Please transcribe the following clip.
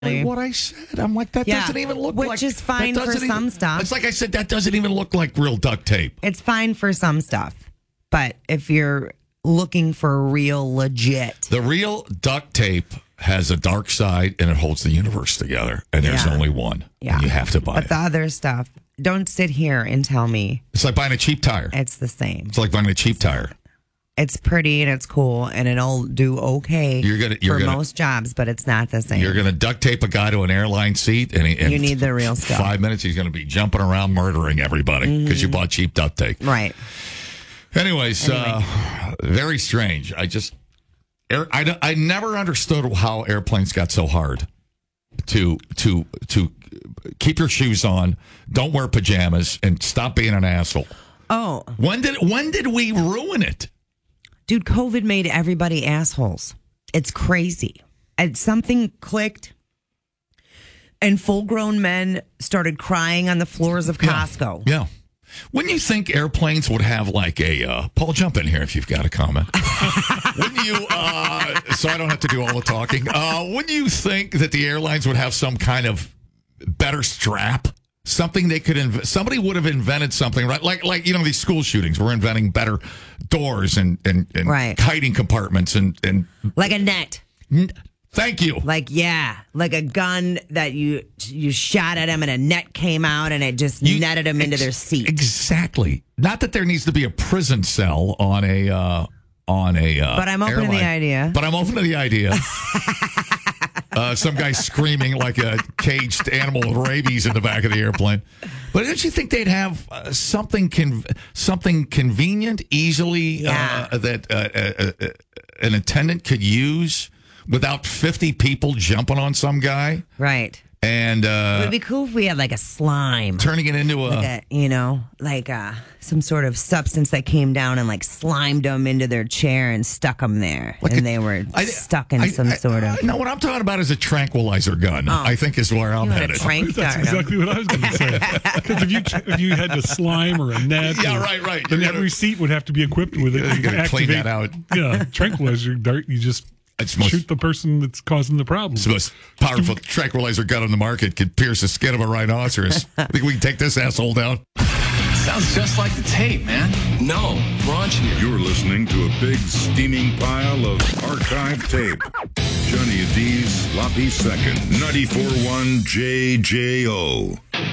what I said. I'm like, that doesn't even look like... Which is fine for some stuff. It's like I said, that doesn't even look like real duct tape. It's fine for some stuff. But if you're looking for real legit... The real duct tape has a dark side and it holds the universe together. And there's only one. Yeah. And you have to buy it. But the other stuff, don't sit here and tell me. It's like buying a cheap tire. It's the same. It's like buying a cheap tire. It's pretty and it's cool and it'll do okay for most jobs, but it's not the same. You're going to duct tape a guy to an airline seat, and you need the real stuff. 5 minutes, he's going to be jumping around murdering everybody because you bought cheap duct tape. Right. Anyways, very strange. I never understood how airplanes got so hard to keep your shoes on, don't wear pajamas, and stop being an asshole. Oh, when did we ruin it? Dude, COVID made everybody assholes. It's crazy. And something clicked, and full-grown men started crying on the floors of Costco. Yeah. Wouldn't you think airplanes would have like a... Paul, jump in here if you've got a comment. Wouldn't you... so I don't have to do all the talking. Wouldn't you think that the airlines would have some kind of better strap? Something they could somebody would have invented something, right? Like these school shootings. We're inventing better doors and hiding compartments and like a net. Thank you. Like a gun that you shot at them and a net came out and it just netted them into their seat. Exactly. Not that there needs to be a prison cell on a but I'm open to the idea. But I'm open to the idea. Some guy screaming like a caged animal with rabies in the back of the airplane. But don't you think they'd have something convenient, easily that an attendant could use without 50 people jumping on some guy? Right. And it would be cool if we had like a slime. Turning it into some sort of substance that came down and like slimed them into their chair and stuck them there. They were stuck in some sort of... No, what I'm talking about is a tranquilizer gun, I think is where I'm headed. That's exactly what I was going to say. Because if you had a slime or a net... Yeah, right. Then every seat would have to be equipped with it. You got to clean that out. Yeah, tranquilizer dart, you just... shoot the person that's causing the problem. It's the most powerful tranquilizer gun on the market. Could pierce the skin of a rhinoceros. I think we can take this asshole down. Sounds just like the tape, man. No, raunchier. You're listening to a big steaming pile of archive tape. Johnny D's Sloppy Second, 94.1 JJO.